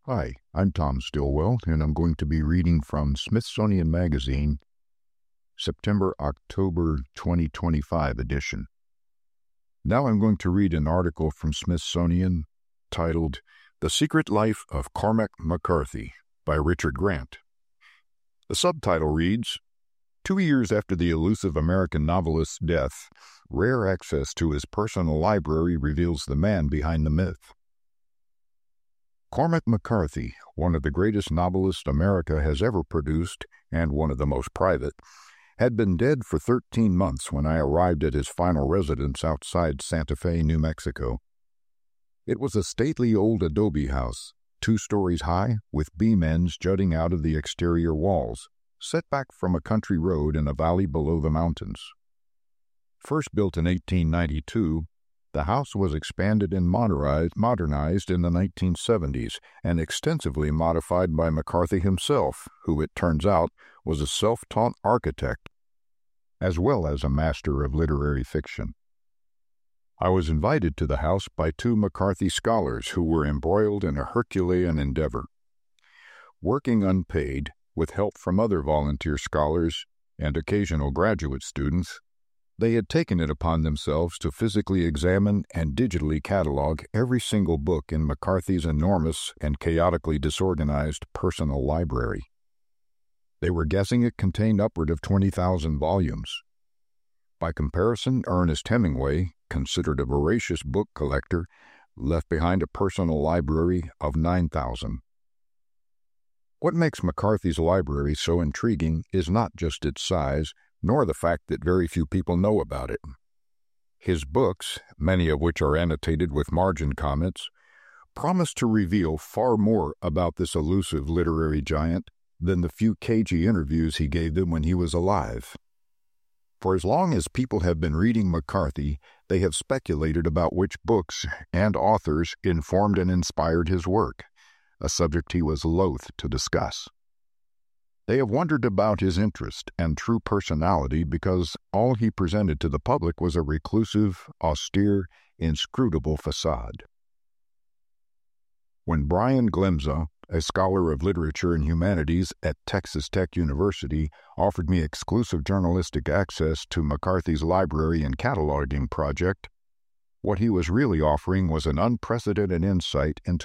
Hi, I'm Tom Stillwell, and I'm going to be reading from Smithsonian Magazine, September-October 2025 edition. Now I'm going to read an article from Smithsonian titled The Secret Life of Cormac McCarthy by Richard Grant. The subtitle reads, 2 years after the elusive American novelist's death, rare access to his personal library reveals the man behind the myth. Cormac McCarthy, one of the greatest novelists America has ever produced and one of the most private, had been dead for 13 months when I arrived at his final residence outside Santa Fe, New Mexico. It was a stately old adobe house, 2 stories high, with beam ends jutting out of the exterior walls, set back from a country road in a valley below the mountains. First built in 1892, the house was expanded and modernized in the 1970s and extensively modified by McCarthy himself, who, it turns out, was a self-taught architect, as well as a master of literary fiction. I was invited to the house by 2 McCarthy scholars who were embroiled in a Herculean endeavor. Working unpaid, with help from other volunteer scholars and occasional graduate students, they had taken it upon themselves to physically examine and digitally catalog every single book in McCarthy's enormous and chaotically disorganized personal library. They were guessing it contained upward of 20,000 volumes. By comparison, Ernest Hemingway, considered a voracious book collector, left behind a personal library of 9,000. What makes McCarthy's library so intriguing is not just its size, nor the fact that very few people know about it. His books, many of which are annotated with margin comments, promise to reveal far more about this elusive literary giant than the few cagey interviews he gave them when he was alive. For as long as people have been reading McCarthy, they have speculated about which books and authors informed and inspired his work, a subject he was loath to discuss. They have wondered about his interest and true personality because all he presented to the public was a reclusive, austere, inscrutable facade. When Brian Glemza, a scholar of literature and humanities at Texas Tech University, offered me exclusive journalistic access to McCarthy's library and cataloging project, what he was really offering was an unprecedented insight into